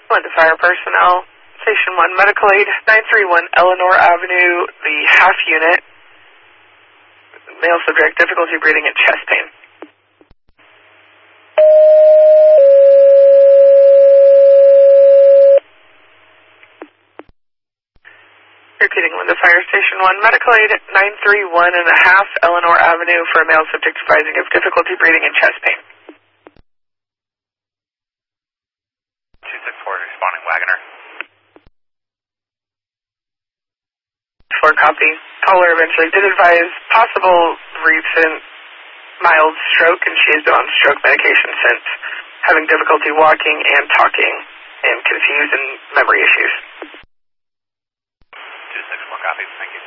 1 to fire personnel, Station 1 Medical Aid, 931 Eleanor Avenue, the half unit. Male subject, difficulty breathing and chest pain. Repeating, 1 to fire Station 1 Medical Aid, 931 and a half Eleanor Avenue for a male subject advising of difficulty breathing and chest pain. 264 responding Wagoner. 4 copy. Caller eventually did advise possible recent mild stroke, and she has been on stroke medication since, having difficulty walking and talking and confused and memory issues. 264 copy, thank you.